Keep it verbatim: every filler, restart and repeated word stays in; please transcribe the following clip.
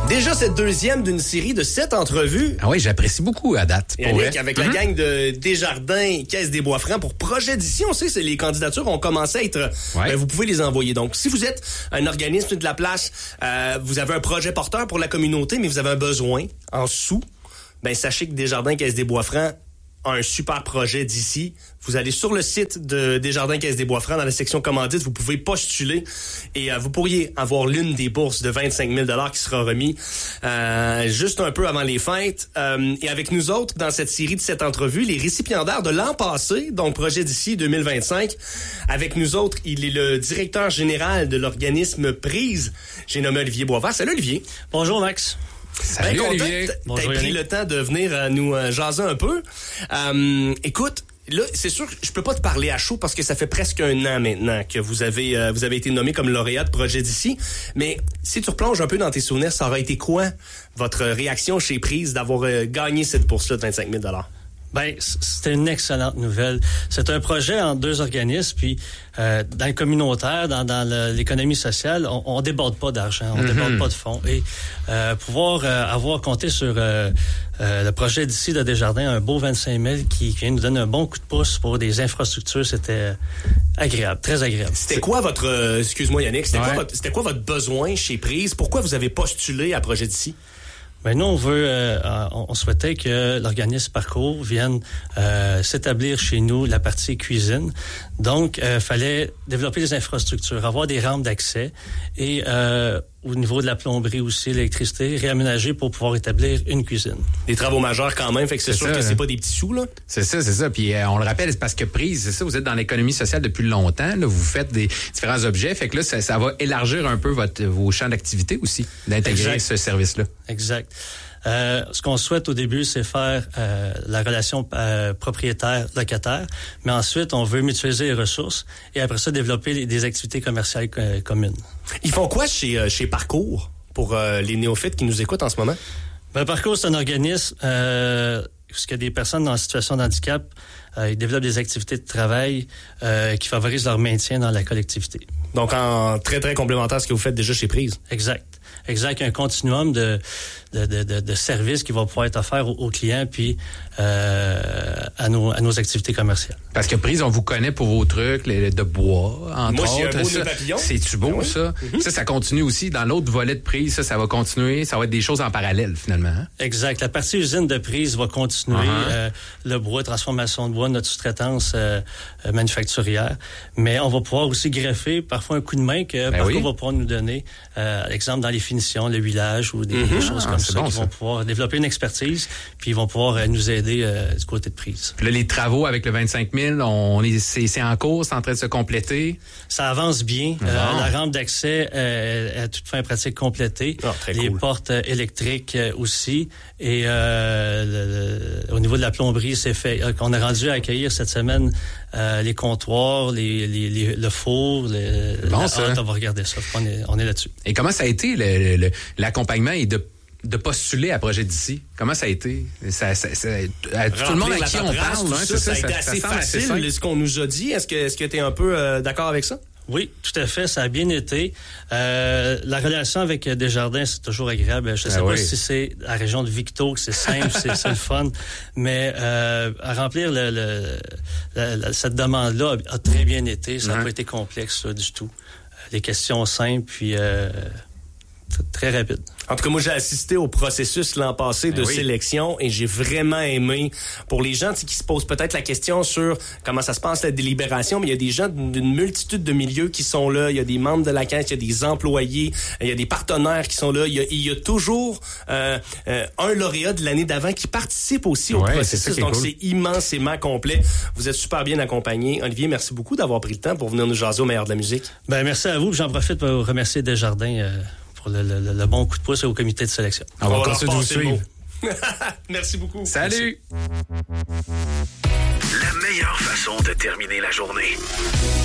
Déjà cette deuxième d'une série de sept entrevues. Ah oui, j'apprécie beaucoup à date. Et avec, avec mm-hmm. la gang de Desjardins, Caisse des Bois-Francs pour Projet d'ici, on sait que les candidatures ont commencé à être... Ouais. Ben, vous pouvez les envoyer. Donc, si vous êtes un organisme de la place, euh, vous avez un projet porteur pour la communauté, mais vous avez un besoin en sous, ben sachez que Desjardins, Caisse des Bois-Francs a un super projet d'ici. Vous allez sur le site de Desjardins Caisse des Bois-Francs, dans la section commandite, vous pouvez postuler et euh, vous pourriez avoir l'une des bourses de vingt-cinq mille dollars qui sera remis euh, juste un peu avant les fêtes. Euh, et avec nous autres, dans cette série de cette entrevue, les récipiendaires de l'an passé, donc projet d'ici deux mille vingt-cinq. Avec nous autres, il est le directeur général de l'organisme Prise. J'ai nommé Olivier Boisvert. Salut Olivier. Bonjour Max. Salut Olivier. T'as pris le temps de venir euh, nous euh, jaser un peu. Euh, écoute, là, c'est sûr que je peux pas te parler à chaud parce que ça fait presque un an maintenant que vous avez euh, vous avez été nommé comme lauréat de Projet d'ici. Mais si tu replonges un peu dans tes souvenirs, ça aurait été quoi votre réaction chez Prise d'avoir euh, gagné cette bourse-là de vingt-cinq mille dollars? Ben, c'était une excellente nouvelle. C'est un projet en deux organismes, puis euh, dans le communautaire, dans, dans le, l'économie sociale, on, on déborde pas d'argent, on mm-hmm. déborde pas de fonds. Et euh, pouvoir euh, avoir compté sur euh, euh, le projet d'ici de Desjardins, un beau vingt-cinq mille qui, qui vient nous donner un bon coup de pouce pour des infrastructures, c'était agréable, très agréable. C'était quoi votre, euh, excuse-moi Yannick, c'était, ouais. quoi votre, c'était quoi votre besoin chez Prise? Pourquoi vous avez postulé à Projet d'ici? Ben nous, on veut, euh, on souhaitait que l'organisme Parcours vienne euh, s'établir chez nous la partie cuisine. Donc, il euh, fallait développer des infrastructures, avoir des rampes d'accès et euh, au niveau de la plomberie aussi, l'électricité, réaménager pour pouvoir établir une cuisine. Des travaux majeurs quand même, fait que c'est, c'est sûr ça, que c'est pas des petits sous, là. C'est ça, c'est ça. Puis euh, on le rappelle, c'est parce que Prise, c'est ça, vous êtes dans l'économie sociale depuis longtemps, là, vous faites des différents objets, fait que là, ça, ça va élargir un peu votre, vos champs d'activité aussi, d'intégrer exact. Ce service-là. Exact. Euh, ce qu'on souhaite au début, c'est faire euh, la relation euh, propriétaire-locataire, mais ensuite, on veut mutualiser les ressources et après ça, développer les, des activités commerciales euh, communes. Ils font quoi chez, euh, chez Parcours pour euh, les néophytes qui nous écoutent en ce moment? Ben, Parcours, c'est un organisme euh, où il y a des personnes en situation de handicap, euh, ils développent des activités de travail euh, qui favorisent leur maintien dans la collectivité. Donc, en très, très complémentaire à ce que vous faites déjà chez Prise. Exact. Exact. Un continuum de, de, de, de, de services qui va pouvoir être offert aux, aux clients puis euh, à, nos, à nos activités commerciales. Parce que Prise, on vous connaît pour vos trucs les, de bois, entre Moi, autres. Moi, j'ai un beau nœud papillon. C'est-tu beau, ah oui? ça? Mm-hmm. Ça, ça continue aussi. Dans l'autre volet de Prise, ça, ça va continuer. Ça va être des choses en parallèle, finalement. Hein? Exact. La partie usine de Prise va continuer. Uh-huh. Euh, le bois, transformation de bois, notre sous-traitance euh, euh, manufacturière. Mais on va pouvoir aussi greffer parfois un coup de main que ben Parcours oui. va pouvoir nous donner. Euh, exemple, dans les finitions, le huilage ou des, mm-hmm. des choses comme ah, ça bon, qui ça. vont pouvoir développer une expertise puis ils vont pouvoir euh, nous aider euh, du côté de Prise. Puis là, les travaux avec le vingt-cinq mille, on est, c'est, c'est en cours, c'est en train de se compléter? Ça avance bien. Bon. Euh, la rampe d'accès euh, à toute fin pratique complétée. Oh, les cool. portes euh, électriques euh, aussi. Et euh, le, le, au niveau de la plomberie, c'est fait. Euh, on a rendu à accueillir cette semaine euh, les comptoirs, les, les, les, le four. Les, bon, la, ça. On va regarder ça. On est, on est là-dessus. Et comment ça a été le, le, l'accompagnement et de de postuler à Projet d'ici? Comment ça a été? Ça, ça, ça, à tout le monde à qui on parle, hein, ça, ça, ça a été ça, assez ça facile, assez ce qu'on nous a dit. Est-ce que est-ce que tu es un peu euh, d'accord avec ça? Oui, tout à fait. Ça a bien été. Euh, la relation avec Desjardins, c'est toujours agréable. Je ne sais ah pas oui. si c'est la région de Victo, que c'est simple, c'est, c'est le fun. Mais euh, à remplir le, le, la, la, cette demande-là a, a très bien été. Ça n'a mm-hmm. pas été complexe là, du tout. Les questions simples, puis euh, très rapides. En tout cas, moi, j'ai assisté au processus l'an passé de ben oui. sélection et j'ai vraiment aimé. Pour les gens qui se posent peut-être la question sur comment ça se passe la délibération, mais il y a des gens d'une multitude de milieux qui sont là. Il y a des membres de la caisse, il y a des employés, il y a des partenaires qui sont là. Il y a, il y a toujours euh, euh, un lauréat de l'année d'avant qui participe aussi au ouais, processus. C'est Donc, cool. c'est immensément complet. Vous êtes super bien accompagnés. Olivier, merci beaucoup d'avoir pris le temps pour venir nous jaser au meilleur de la musique. Ben merci à vous. J'en profite pour remercier Desjardins euh, pour le, le, le bon coup de pouce au comité de sélection. On, On va continuer de vous suivre. Merci beaucoup. Salut. Merci. La meilleure façon de terminer la journée.